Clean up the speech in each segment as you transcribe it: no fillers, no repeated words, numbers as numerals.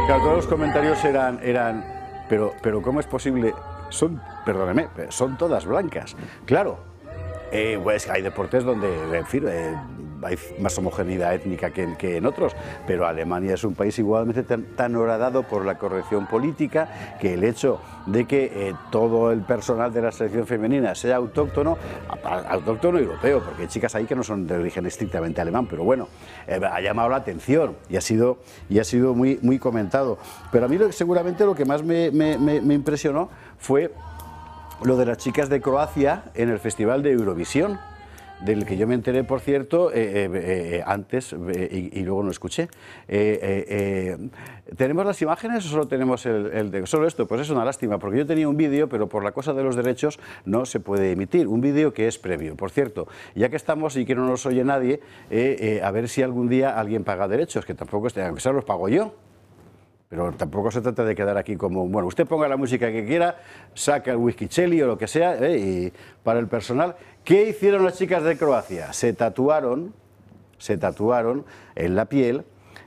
Claro, todos los comentarios pero ¿cómo es posible? Perdóneme, son todas blancas. Claro, pues hay deportes donde, en fin, hay más homogeneidad étnica que en otros, pero Alemania es un país igualmente tan horadado por la corrección política que el hecho de que todo el personal de la selección femenina sea autóctono europeo, porque hay chicas ahí que no son de origen estrictamente alemán, pero bueno, ha llamado la atención y ha sido muy, muy comentado. Pero a mí seguramente lo que más me impresionó fue lo de las chicas de Croacia en el Festival de Eurovisión, del que yo me enteré, por cierto, antes y luego no escuché. ¿Tenemos las imágenes o solo tenemos solo esto? Pues es una lástima, porque yo tenía un vídeo, pero por la cosa de los derechos no se puede emitir. Un vídeo que es previo. Por cierto, ya que estamos y que no nos oye nadie, a ver si algún día alguien paga derechos, que tampoco, aunque sea los pago yo. Pero tampoco se trata de quedar aquí como, bueno, usted ponga la música que quiera, saca el whisky cheli o lo que sea, y para el personal. ¿Qué hicieron las chicas de Croacia? Se tatuaron en la piel.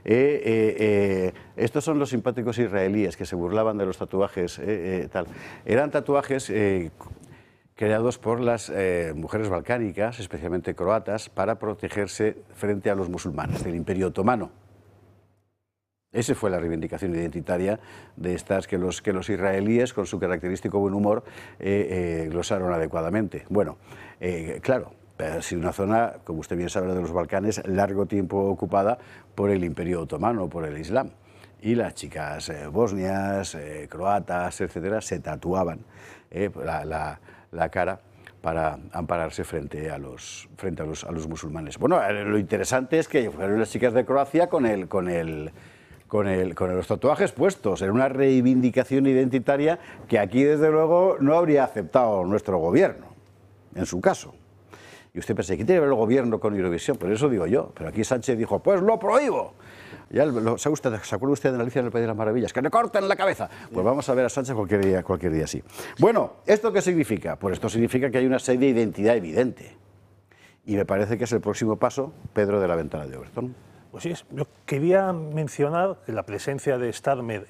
Estos son los simpáticos israelíes que se burlaban de los tatuajes, tal. Eran tatuajes creados por las mujeres balcánicas, especialmente croatas, para protegerse frente a los musulmanes del Imperio Otomano. Esa fue la reivindicación identitaria de estas que los israelíes, con su característico buen humor, glosaron adecuadamente. Bueno, claro, ha sido una zona, como usted bien sabe, de los Balcanes, largo tiempo ocupada por el Imperio Otomano, por el Islam. Y las chicas bosnias, croatas, etcétera, se tatuaban la cara para ampararse frente a los musulmanes. Bueno, lo interesante es que fueron las chicas de Croacia con los tatuajes puestos, en una reivindicación identitaria que aquí, desde luego, no habría aceptado nuestro gobierno, en su caso. Y usted piensa, ¿qué tiene que ver el gobierno con Eurovisión? Pues eso digo yo, pero aquí Sánchez dijo, pues lo prohíbo. Ya ¿se acuerda usted de Alicia en el País de las Maravillas? ¡Que le corten la cabeza! Pues vamos a ver a Sánchez cualquier día sí. Bueno, ¿esto qué significa? Pues esto significa que hay una serie de identidad evidente. Y me parece que es el próximo paso, Pedro, de la ventana de Overton. Pues sí, yo quería mencionar que la presencia de Starmer